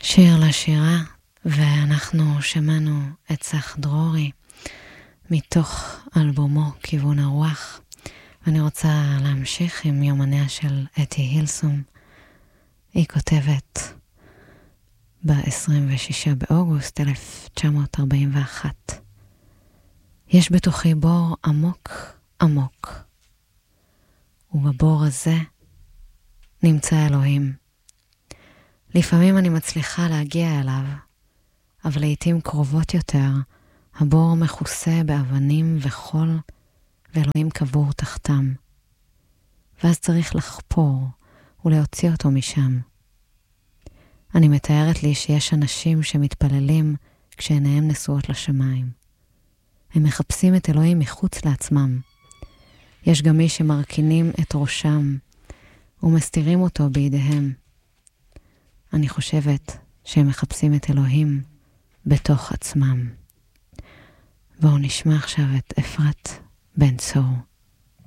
שיר לשירה, ואנחנו שמענו את צח דרורי מתוך אלבומו כיוון הרוח. ואני רוצה להמשיך עם יומניה של אתי הילסום. היא כותבת ב-26 באוגוסט 1941: יש בתוכי בור עמוק עמוק, ובבור הזה נמצא אלוהים. לפעמים אני מצליחה להגיע אליו, אבל לעתים קרובות יותר הבור מכוסה באבנים וחול, ואלוהים קבור תחתם. ואז צריך לחפור ולהוציא אותו משם. אני מתארת לי שיש אנשים שמתפללים כשעיניהם נשואות לשמיים. הם מחפשים את אלוהים מחוץ לעצמם. יש גם מי שמרכינים את ראשם ומסתירים אותו בידיהם. אני חושבת שהם מחפשים את אלוהים בתוך עצמם. בואו נשמע עכשיו את אפרת בן צור.